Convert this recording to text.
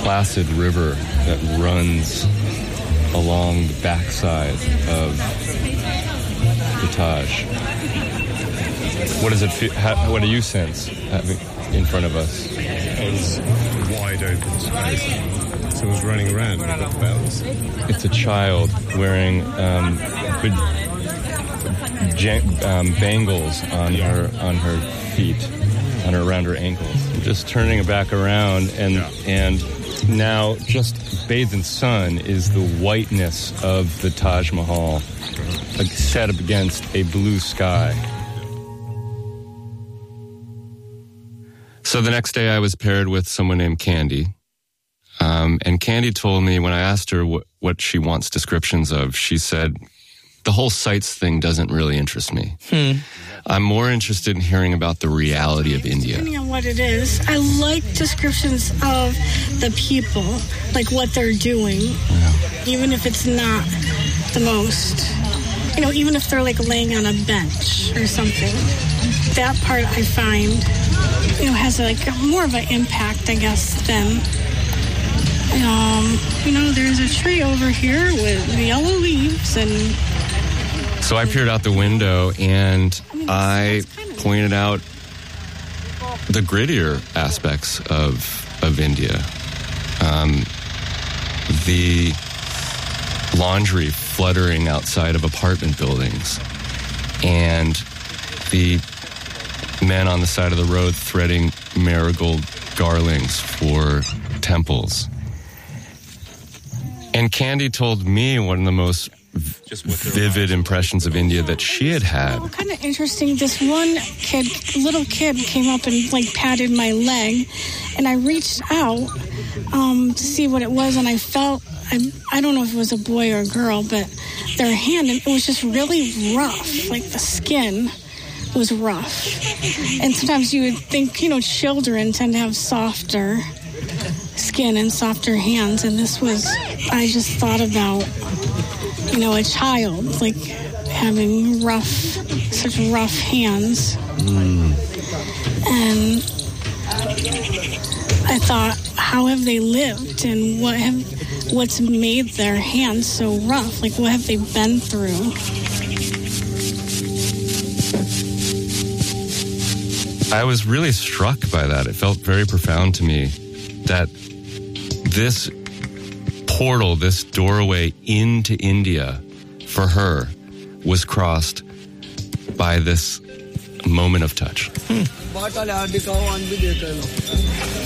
placid river that runs along the backside of the Taj. What does it feel? What do you sense in front of us? It's wide open space. Someone's running around with bells. It's a child wearing bangles on her feet, around her ankles. Just turning it back around, and now just bathed in sun is the whiteness of the Taj Mahal, set up against a blue sky. So the next day I was paired with someone named Candy. And Candy told me, when I asked her what she wants descriptions of, she said, the whole sights thing doesn't really interest me. I'm more interested in hearing about the reality of India. Depending on what it is, I like descriptions of the people, like what they're doing, even if it's not the most, even if they're like laying on a bench or something. That part I find, has like more of an impact, I guess, than, there's a tree over here with yellow leaves and... So I peered out the window and I pointed out the grittier aspects of India. The laundry fluttering outside of apartment buildings, and the men on the side of the road threading marigold garlands for temples. And Candy told me one of the most vivid impressions of India that she had had. Well, kind of interesting. This one little kid came up and patted my leg, and I reached out to see what it was, and I felt, I don't know if it was a boy or a girl, but their hand, and it was just really rough, like the skin was rough. And sometimes you would think, children tend to have softer skin and softer hands, and this was, I just thought about, a child, having such rough hands. And I thought, how have they lived, and what's made their hands so rough? What have they been through? I was really struck by that. It felt very profound to me that this portal, this doorway into India for her was crossed by this moment of touch.